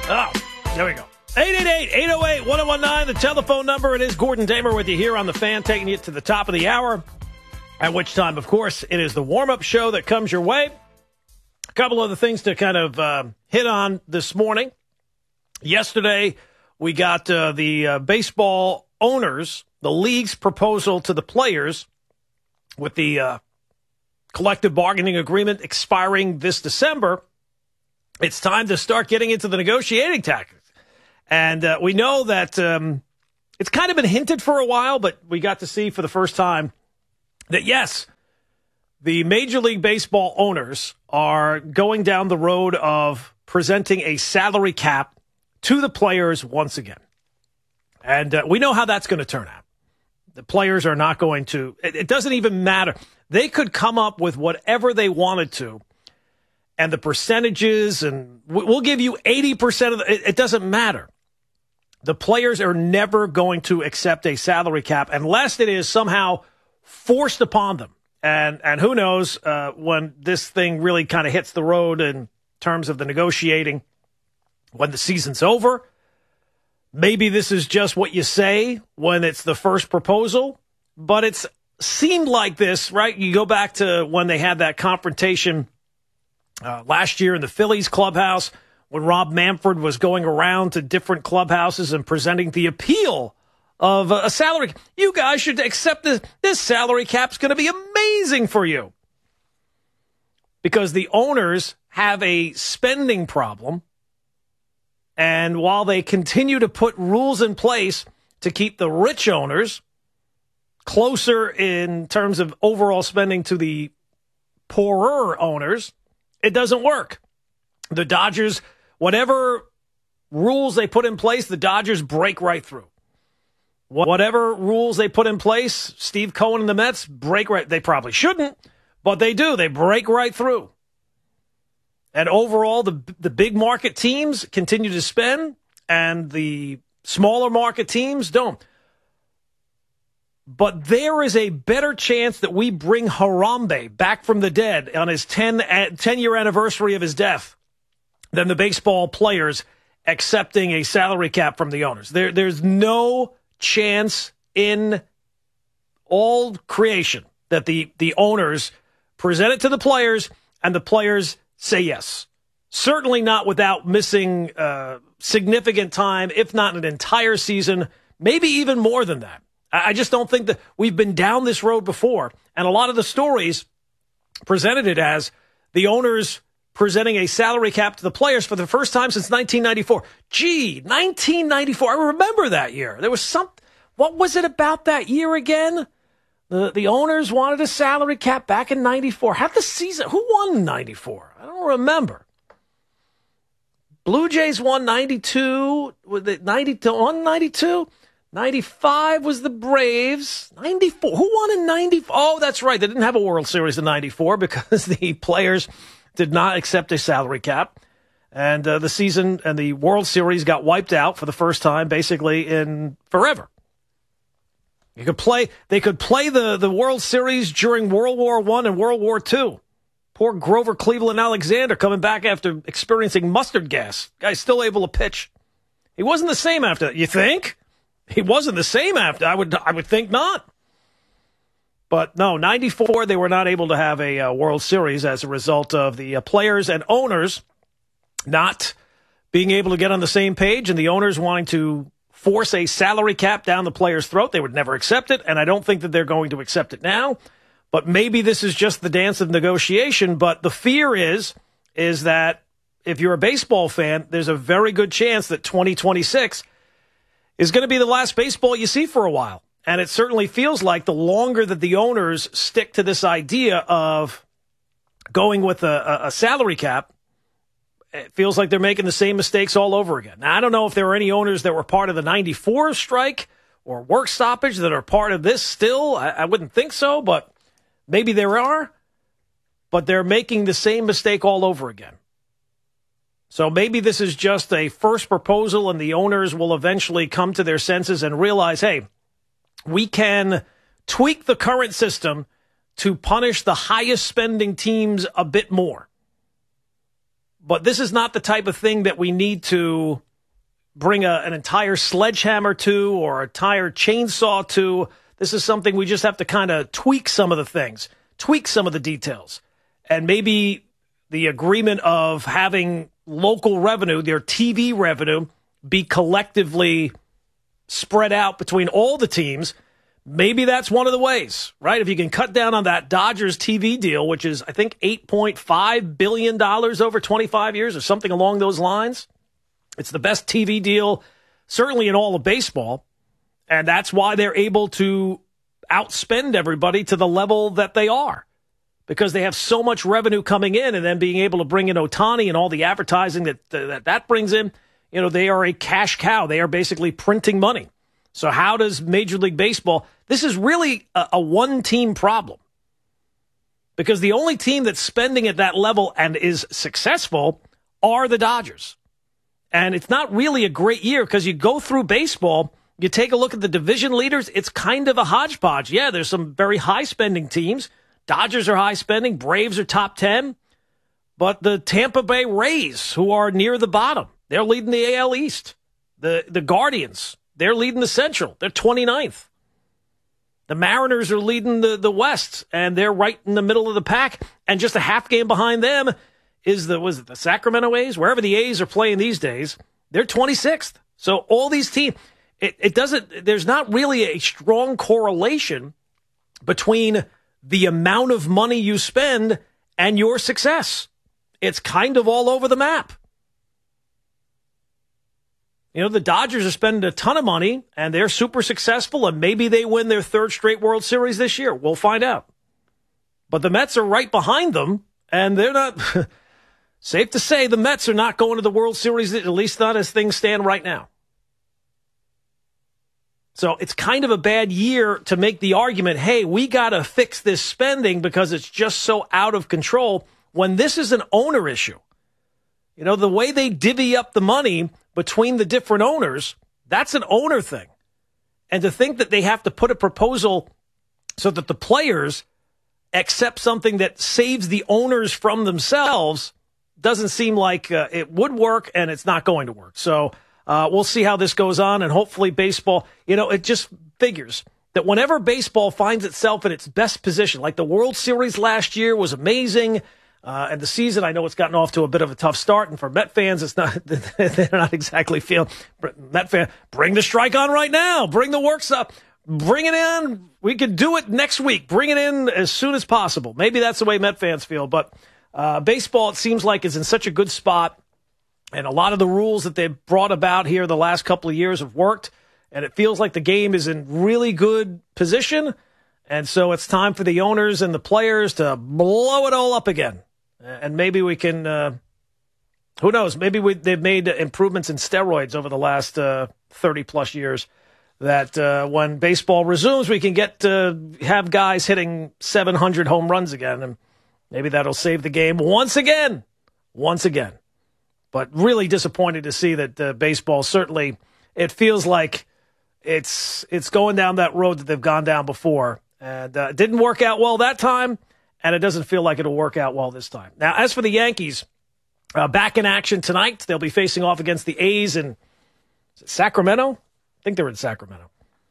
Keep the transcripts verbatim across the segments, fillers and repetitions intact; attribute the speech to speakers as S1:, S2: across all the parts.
S1: Oh, there we go. eight eight eight, eight oh eight, one oh one nine, the telephone number. It is Gordon Damer with you here on The Fan, taking you to the top of the hour, at which time, of course, it is the warm-up show that comes your way. A couple other things to kind of uh, hit on this morning. Yesterday, we got uh, the uh, baseball owners, the league's proposal to the players with the uh, collective bargaining agreement expiring this December. It's time to start getting into the negotiating tactics. And uh, we know that um, it's kind of been hinted for a while, but we got to see for the first time that, yes, the Major League Baseball owners are going down the road of presenting a salary cap to the players once again. And uh, we know how that's going to turn out. The players are not going to, it, it doesn't even matter. They could come up with whatever they wanted to, and the percentages, and we'll give you eighty percent of the, it, it doesn't matter. The players are never going to accept a salary cap unless it is somehow forced upon them. And and who knows uh, when this thing really kind of hits the road in terms of the negotiating, when the season's over. Maybe this is just what you say when it's the first proposal, but it's seemed like this, right? You go back to when they had that confrontation uh, last year in the Phillies clubhouse, when Rob Manfred was going around to different clubhouses and presenting the appeal of a salary. You guys should accept this. This salary cap's going to be amazing for you. Because the owners have a spending problem. And while they continue to put rules in place to keep the rich owners closer in terms of overall spending to the poorer owners, it doesn't work. The Dodgers, whatever rules they put in place, the Dodgers break right through. Whatever rules they put in place, Steve Cohen and the Mets break right. They probably shouldn't, but they do. They break right through. And overall, the the big market teams continue to spend, and the smaller market teams don't. But there is a better chance that we bring Harambe back from the dead on his ten-year anniversary of his death than the baseball players accepting a salary cap from the owners. There, there's no chance in all creation that the, the owners present it to the players and the players say yes. Certainly not without missing uh, significant time, if not an entire season, maybe even more than that. I just don't think that we've been down this road before. And a lot of the stories presented it as the owners presenting a salary cap to the players for the first time since nineteen ninety-four. Gee, nineteen ninety-four. I remember that year. There was some, what was it about that year again? The the owners wanted a salary cap back in ninety-four. How the season, who won ninety-four? I don't remember. Blue Jays won ninety-two. Was it ninety-two on ninety-two? ninety-five was the Braves. ninety-four. Who won in ninety-four? Oh, that's right. They didn't have a World Series in ninety-four because the players did not accept a salary cap. And uh, the season and the World Series got wiped out for the first time basically in forever. You could play, they could play the, the World Series during World War One and World War Two. Poor Grover Cleveland Alexander coming back after experiencing mustard gas. Guy's still able to pitch. He wasn't the same after that. You think? He wasn't the same after. I would I would think not. But no, ninety-four, they were not able to have a uh, World Series as a result of the uh, players and owners not being able to get on the same page, and the owners wanting to force a salary cap down the player's throat. They would never accept it, and I don't think that they're going to accept it now. But maybe this is just the dance of negotiation. But the fear is, is that if you're a baseball fan, there's a very good chance that twenty twenty-six is going to be the last baseball you see for a while. And it certainly feels like the longer that the owners stick to this idea of going with a, a salary cap, it feels like they're making the same mistakes all over again. Now, I don't know if there were any owners that were part of the ninety-four strike or work stoppage that are part of this still. I, I wouldn't think so, but maybe there are. But they're making the same mistake all over again. So maybe this is just a first proposal and the owners will eventually come to their senses and realize, hey, we can tweak the current system to punish the highest spending teams a bit more. But this is not the type of thing that we need to bring a, an entire sledgehammer to or a entire chainsaw to. This is something we just have to kind of tweak some of the things, tweak some of the details. And maybe the agreement of having local revenue, their T V revenue, be collectively spread out between all the teams. Maybe that's one of the ways, right? If you can cut down on that Dodgers T V deal, which is, I think, eight point five billion dollars over twenty-five years or something along those lines. It's the best T V deal, certainly in all of baseball. And that's why they're able to outspend everybody to the level that they are, because they have so much revenue coming in, and then being able to bring in Ohtani and all the advertising that that, that brings in. You know, they are a cash cow. They are basically printing money. So how does Major League Baseball, this is really a, a one-team problem, because the only team that's spending at that level and is successful are the Dodgers. And it's not really a great year, because you go through baseball, you take a look at the division leaders, it's kind of a hodgepodge. Yeah, there's some very high-spending teams. Dodgers are high-spending, Braves are top ten, but the Tampa Bay Rays, who are near the bottom, they're leading the A L East. The, the Guardians, they're leading the Central. They're twenty-ninth. The Mariners are leading the, the West, and they're right in the middle of the pack. And just a half game behind them is the, was it the Sacramento A's? Wherever the A's are playing these days, they're twenty-sixth. So all these teams, it, it doesn't, there's not really a strong correlation between the amount of money you spend and your success. It's kind of all over the map. You know, the Dodgers are spending a ton of money, and they're super successful, and maybe they win their third straight World Series this year. We'll find out. But the Mets are right behind them, and they're not, safe to say, the Mets are not going to the World Series, at least not as things stand right now. So it's kind of a bad year to make the argument, hey, we got to fix this spending because it's just so out of control, when this is an owner issue. You know, the way they divvy up the money between the different owners, that's an owner thing. And to think that they have to put a proposal so that the players accept something that saves the owners from themselves doesn't seem like uh, it would work, and it's not going to work. So uh, we'll see how this goes on, and hopefully baseball, you know, it just figures that whenever baseball finds itself in its best position, like the World Series last year was amazing, Uh, and the season, I know it's gotten off to a bit of a tough start, and for Met fans, it's not, they're not exactly feeling, Met fan, bring the strike on right now, bring the works up, bring it in, we could do it next week, bring it in as soon as possible. Maybe that's the way Met fans feel, but uh, baseball, it seems like, is in such a good spot, and a lot of the rules that they've brought about here the last couple of years have worked, and it feels like the game is in really good position, and so it's time for the owners and the players to blow it all up again. And maybe we can, uh, who knows, maybe we, they've made improvements in steroids over the last uh, thirty-plus years, that uh, when baseball resumes, we can get to have guys hitting seven hundred home runs again, and maybe that'll save the game once again, once again. But really disappointed to see that uh, baseball, certainly, it feels like it's it's going down that road that they've gone down before. And uh, it didn't work out well that time, and it doesn't feel like it'll work out well this time. Now, as for the Yankees, uh, back in action tonight. They'll be facing off against the A's in Sacramento. I think they're in Sacramento.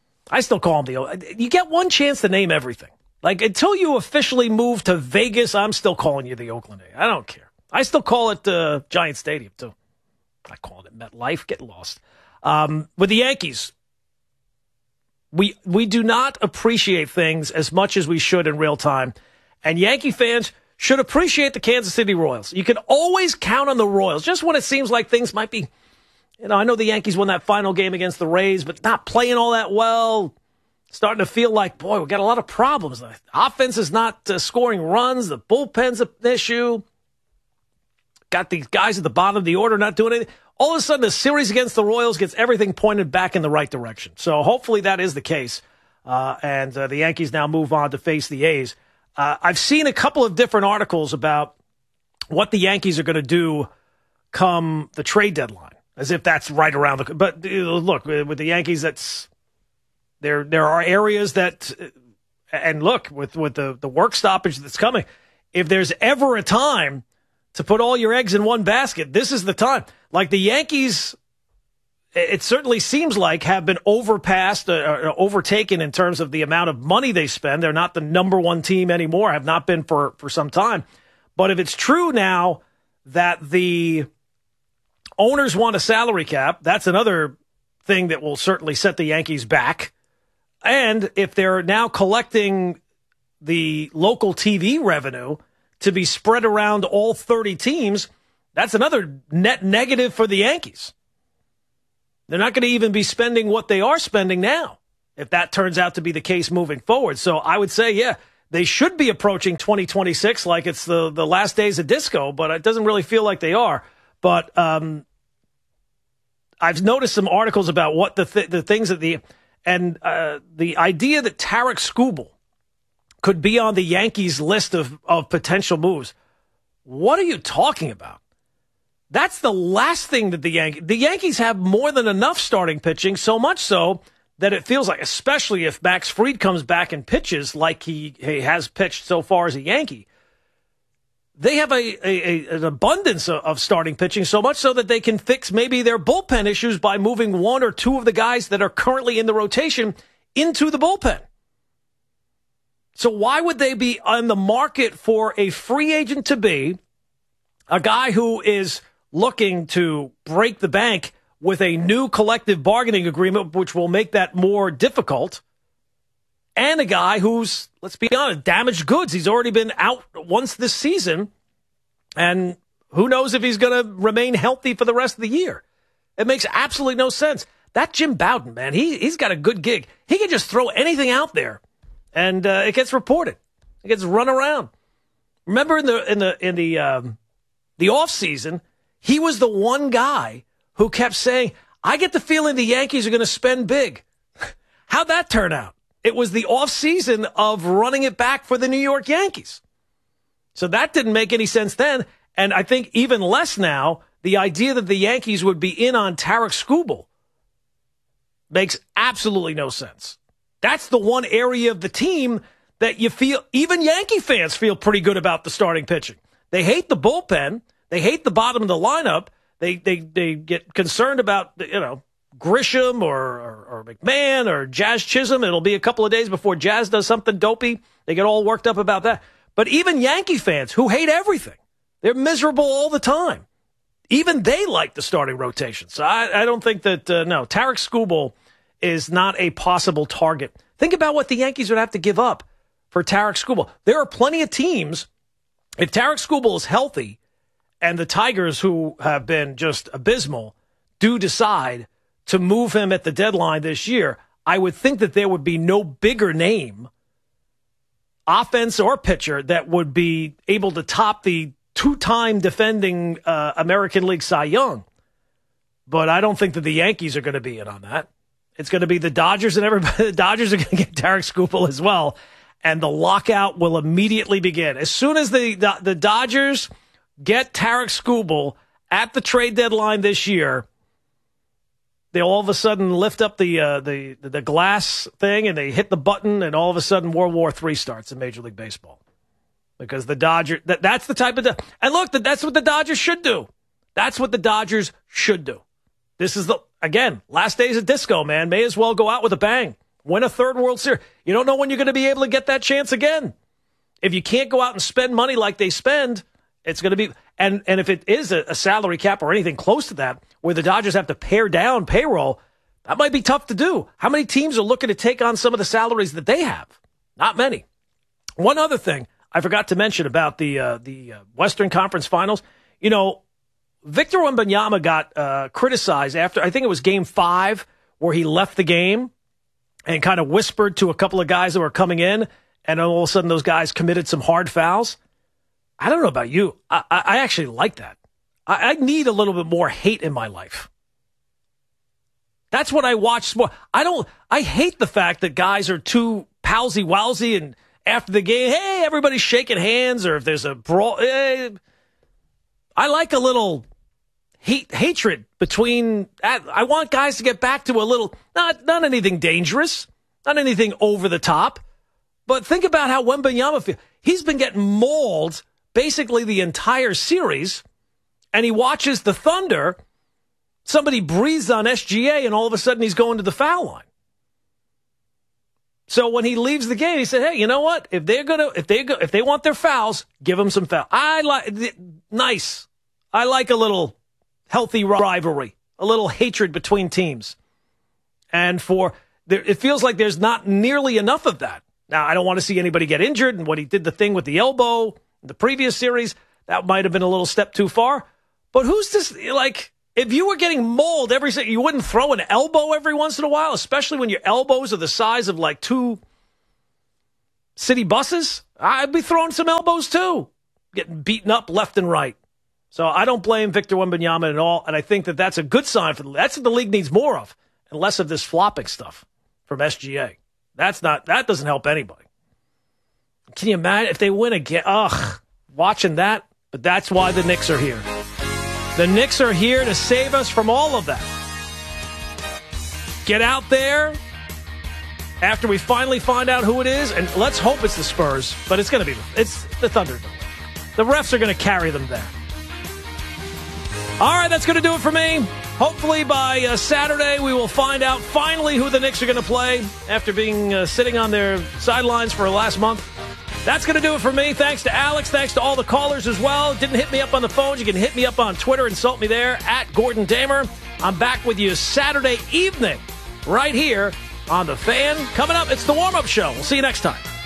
S1: I still call them the – you get one chance to name everything. Like, until you officially move to Vegas, I'm still calling you the Oakland A's. I don't care. I still call it uh, Giant Stadium, too. I call it MetLife. Get lost. Um, with the Yankees, we we do not appreciate things as much as we should in real time. And Yankee fans should appreciate the Kansas City Royals. You can always count on the Royals, just when it seems like things might be, you know, I know the Yankees won that final game against the Rays, but not playing all that well. Starting to feel like, boy, we got a lot of problems. The offense is not uh, scoring runs. The bullpen's an issue. Got these guys at the bottom of the order not doing anything. All of a sudden, the series against the Royals gets everything pointed back in the right direction. So hopefully that is the case. Uh, and uh, the Yankees now move on to face the A's. Uh, I've seen a couple of different articles about what the Yankees are going to do come the trade deadline, as if that's right around the. But uh, look, with the Yankees, that's there. There are areas that, and look, with with the the work stoppage that's coming, if there's ever a time to put all your eggs in one basket. This is the time. Like the Yankees, it certainly seems like have been overpassed, uh, overtaken in terms of the amount of money they spend. They're not the number one team anymore, have not been for, for some time. But if it's true now that the owners want a salary cap, that's another thing that will certainly set the Yankees back. And if they're now collecting the local T V revenue to be spread around all thirty teams, that's another net negative for the Yankees. They're not going to even be spending what they are spending now, if that turns out to be the case moving forward. So I would say, yeah, they should be approaching twenty twenty-six like it's the, the last days of disco, but it doesn't really feel like they are. But um, I've noticed some articles about what the th- the things that the and uh, the idea that Tarik Skubal could be on the Yankees list of, of potential moves. What are you talking about? That's the last thing that the Yankees... The Yankees have more than enough starting pitching, so much so that it feels like, especially if Max Fried comes back and pitches like he, he has pitched so far as a Yankee, they have a, a, a an abundance of, of starting pitching, so much so that they can fix maybe their bullpen issues by moving one or two of the guys that are currently in the rotation into the bullpen. So why would they be on the market for a free agent to be a guy who is looking to break the bank with a new collective bargaining agreement, which will make that more difficult, and a guy who's, let's be honest, damaged goods? He's already been out once this season, and who knows if he's going to remain healthy for the rest of the year. It makes absolutely no sense. That Jim Bowden, man, he, he's got a good gig. He can just throw anything out there. And uh, it gets reported. It gets run around. Remember in the in the in the um, the off season, he was the one guy who kept saying, "I get the feeling the Yankees are going to spend big." How'd that turn out? It was the off season of running it back for the New York Yankees. So that didn't make any sense then, and I think even less now. The idea that the Yankees would be in on Tarik Skubal makes absolutely no sense. That's the one area of the team that you feel, even Yankee fans feel pretty good about the starting pitching. They hate the bullpen. They hate the bottom of the lineup. They they they get concerned about, you know, Grisham or, or, or McMahon or Jazz Chisholm. It'll be a couple of days before Jazz does something dopey. They get all worked up about that. But even Yankee fans who hate everything, they're miserable all the time. Even they like the starting rotation. So I, I don't think that, uh, no, Tarik Skubal is not a possible target. Think about what the Yankees would have to give up for Tarik Skubal. There are plenty of teams, if Tarik Skubal is healthy and the Tigers, who have been just abysmal, do decide to move him at the deadline this year, I would think that there would be no bigger name, offense or pitcher, that would be able to top the two-time defending uh, American League Cy Young. But I don't think that the Yankees are going to be in on that. It's going to be the Dodgers, and everybody. The Dodgers are going to get Tarik Skubal as well, and the lockout will immediately begin. As soon as the, the, the Dodgers get Tarik Skubal at the trade deadline this year, they'll all of a sudden lift up the, uh, the, the glass thing, and they hit the button, and all of a sudden World War Three starts in Major League Baseball. Because the Dodgers, that, that's the type of, and look, that, that's what the Dodgers should do. That's what the Dodgers should do. This is the, again, last days of disco, man. May as well go out with a bang. Win a third World Series. You don't know when you're going to be able to get that chance again. If you can't go out and spend money like they spend, it's going to be, and, and if it is a, a salary cap or anything close to that, where the Dodgers have to pare down payroll, that might be tough to do. How many teams are looking to take on some of the salaries that they have? Not many. One other thing I forgot to mention about the uh, the uh, Western Conference Finals. You know, Victor Wembanyama got uh, criticized after, I think it was game five, where he left the game and kind of whispered to a couple of guys that were coming in, and all of a sudden those guys committed some hard fouls. I don't know about you. I, I actually like that. I, I need a little bit more hate in my life. That's what I watch. I don't. I hate the fact that guys are too palsy-walsy, and after the game, hey, everybody's shaking hands, or if there's a brawl. Hey, I like a little hate, hatred between. I want guys to get back to a little, not not anything dangerous, not anything over the top, but think about how Wembanyama feels. He's been getting mauled basically the entire series, and he watches the Thunder. Somebody breathes on S G A, and all of a sudden he's going to the foul line. So when he leaves the game, he said, "Hey, you know what? If they're gonna, if they go, if they want their fouls, give them some foul. I like nice. I like a little healthy rivalry, a little hatred between teams, and for there, it feels like there's not nearly enough of that. Now, I don't want to see anybody get injured, and when he did the thing with the elbow in the previous series, that might have been a little step too far. But who's this? Like, if you were getting mauled every second, you wouldn't throw an elbow every once in a while, especially when your elbows are the size of like two city buses. I'd be throwing some elbows too, getting beaten up left and right. So I don't blame Victor Wembanyama at all, and I think that that's a good sign for the that's what the league needs more of, and less of this flopping stuff from S G A. That's not that doesn't help anybody. Can you imagine if they win again? Ugh, watching that. But that's why the Knicks are here. The Knicks are here to save us from all of that. Get out there after we finally find out who it is, and let's hope it's the Spurs, but it's going to be it's the Thunder. The refs are going to carry them there. All right, that's going to do it for me. Hopefully by uh, Saturday we will find out finally who the Knicks are going to play after being uh, sitting on their sidelines for last month. That's going to do it for me. Thanks to Alex. Thanks to all the callers as well. Didn't hit me up on the phones. You can hit me up on Twitter. Insult me there, at Gordon Damer. I'm back with you Saturday evening right here on The Fan. Coming up, it's the warm-up show. We'll see you next time.